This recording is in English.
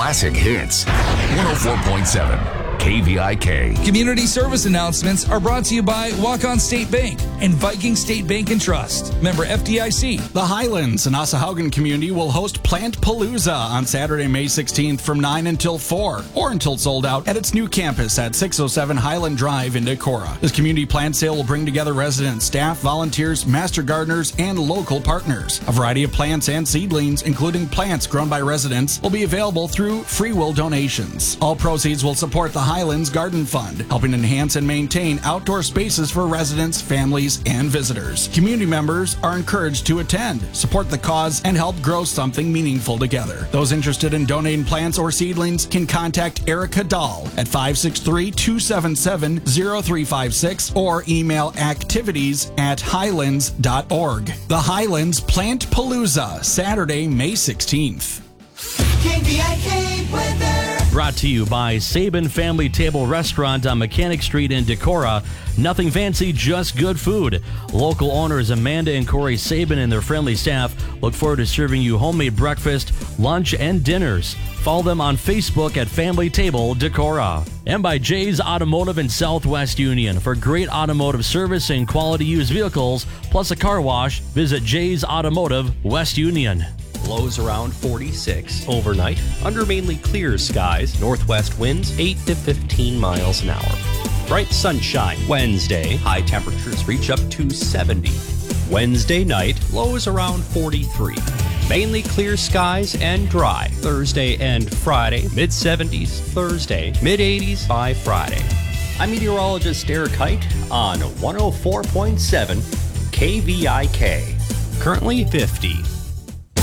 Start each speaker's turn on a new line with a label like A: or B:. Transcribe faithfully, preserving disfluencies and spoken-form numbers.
A: classic hits. one oh four point seven K V I K.
B: Community service announcements are brought to you by Walk-On State Bank and Viking State Bank and Trust. Member F D I C.
C: The Highlands and Ossahaugan community will host Plant Palooza on Saturday, May sixteenth from nine until four, or until sold out at its new campus at six oh seven Highland Drive in Decorah. This community plant sale will bring together residents, staff, volunteers, master gardeners, and local partners. A variety of plants and seedlings, including plants grown by residents, will be available through free will donations. All proceeds will support the Highlands Garden Fund, helping enhance and maintain outdoor spaces for residents, families, and visitors. Community members are encouraged to attend, support the cause, and help grow something meaningful together. Those interested in donating plants or seedlings can contact Erica Dahl at five six three, two seven seven, zero three five six or email activities at highlands dot org. The Highlands Plant Palooza, Saturday, May sixteenth.
D: K V I K weather.
E: Brought to you by Sabin Family Table Restaurant on Mechanic Street in Decorah. Nothing fancy, just good food. Local owners Amanda and Corey Sabin and their friendly staff look forward to serving you homemade breakfast, lunch, and dinners. Follow them on Facebook at Family Table Decorah. And by Jay's Automotive in Southwest Union. For great automotive service and quality used vehicles, plus a car wash, visit Jay's Automotive, West Union.
F: Lows around forty-six. Overnight, under mainly clear skies, northwest winds eight to fifteen miles an hour. Bright sunshine. Wednesday, high temperatures reach up to seventy. Wednesday night, lows around forty-three. Mainly clear skies and dry. Thursday and Friday, mid seventies. Thursday, mid eighties by Friday. I'm meteorologist Derek Height on one oh four point seven K V I K. Currently fifty.